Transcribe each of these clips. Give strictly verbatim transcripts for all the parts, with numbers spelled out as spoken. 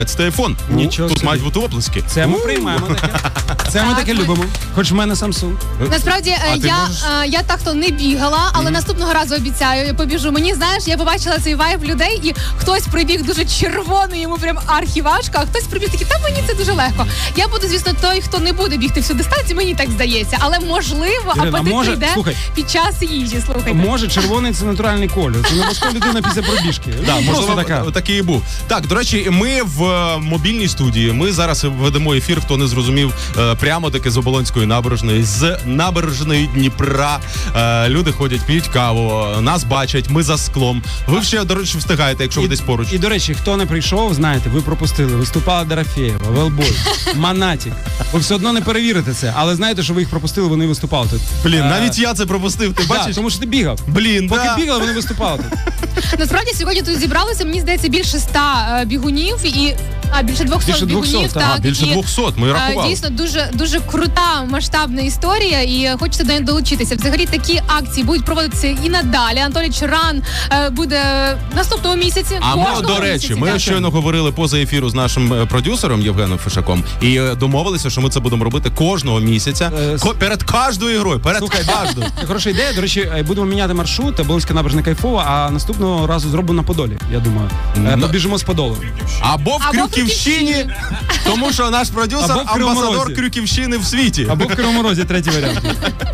Це айфон. Нічого Тут собі. мають бути оплески. Це ми приймаємо таке. Це ми таке любимо. Хоч в мене Samsung. Насправді, А ти я, можеш? е, я так-то не бігала, але mm-hmm. наступного разу обіцяю, я побіжу. Мені, знаєш, я побачила цей вайб людей, і хтось прибіг дуже червоний, йому прям архіважко, а хтось прибіг такий, та мені це дуже легко. Я буду, звісно, той, хто не буде бігти всю дистанцію, мені так здається. Але, можливо, Ірина, апетит може- прийде слухай. під час їжі, слухайте. Може, червоний це натуральний колір. Це не обов'язково людина після пробіжки. Да, Ну, можливо, просто така. такий і був. Так, до речі, ми в е, мобільній студії. Ми зараз ведемо ефір, хто не зрозумів, е, прямо таки з Оболонської набережної, з набережної Дніпра. Е, люди ходять, п'ють каву, нас бачать, ми за склом. Ви ще, до речі, встигаєте, якщо ви десь поруч. І, до речі, хто не прийшов, знаєте, ви пропустили. Виступала Дорофєєва, Велбой, Монатік. Ви все одно не перевірите це, але знаєте, що ви їх пропустили, вони виступали тут. Блін, Е, навіть я це пропустив, ти да, бачиш? тому що ти бігав. Блін, Поки да. бігали, вони виступали тут. Насправді, сьогодні тут зібралося, мені здається, більше ста е, бігунів і а, більше двохсот Більше двохсот, бігунів. так. Так, А, більше і, двохсот, ми е, рахували. Дійсно, дуже, дуже крута, масштабна історія, і хочеться до неї долучитися. Взагалі, такі акції будуть проводитися і надалі. Анатолій Ран е, буде наступного місяці. А ми, кожного до речі, місяці, ми так. щойно говорили поза ефіру з нашим е, продюсером Євгеном Фишаком і е, домовилися, що ми це будемо робити кожного місяця. Е, Ко- перед кожною грою, перед Слухай, кожною. Це хороша ідея. До речі, е, будемо міняти маршрут, Оболонська набережна кайфова, а наступного разу зробимо на Подолі, я думаю. Е, Ну, Побіжимо з Подолу. Або в Або в Крюківщині, Крюківщині. тому що наш продюсер Або в Кривому амбасадор Розі. Крюківщини в світі. Або в Кривому Розі, третій варіант.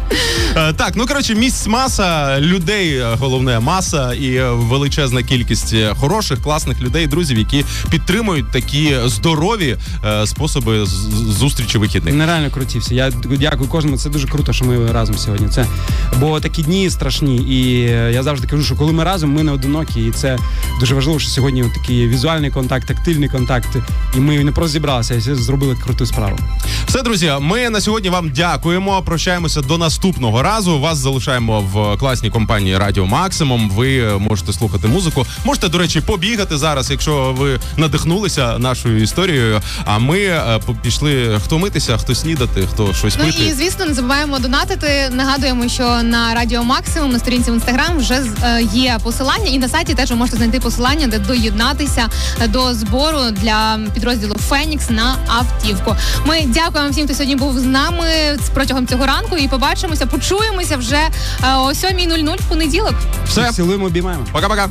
Е, Так, ну коротше, місць маса, людей, е, головне, маса і е, величезна кількість е, хороших, класних людей, друзів, які підтримують такі здорові е, способи з- з- зустрічі вихідних. Нереально круті всі. Я дякую кожному. Це дуже круто, що ми разом сьогодні. Це бо такі дні страшні. І е, я завжди кажу, що коли ми разом, ми не одинокі. І це дуже важливо, що сьогодні от такий візуальний контакт, тактильний контакт. І ми не просто зібралися, а зробили круту справу. Все, друзі, ми на сьогодні вам дякуємо. Прощаємося до наступного разу. Вас залишаємо в класній компанії Радіо Максимум. Ви можете слухати музику. Можете, до речі, побігати зараз, якщо ви надихнулися нашою історією. А ми е, по- пішли хто митися, хто снідати, хто щось Ну пити. і звісно, не забуваємо донатити. Нагадуємо, що на Радіо Максимум на сторінці в інстаграм вже е, є посилання, і на сайті теж ви можете знайти посилання, де доєднатися до збору для підрозділу Фенікс на автівку. Ми дякуємо всім, хто сьогодні був з нами протягом цього ранку, і побачимося, почуємося вже е, о сьомій нуль нуль в понеділок. Все, Цілуємо, обіймаємо. пока-пока.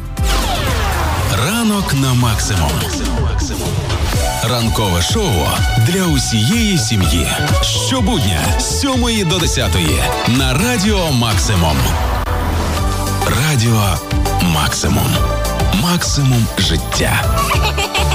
Ранок на максимум. Ранкове шоу для усієї сім'ї. Щобудня з сьомої до десятої на Радіо Максимум. Радіо Максимум. Максимум життя.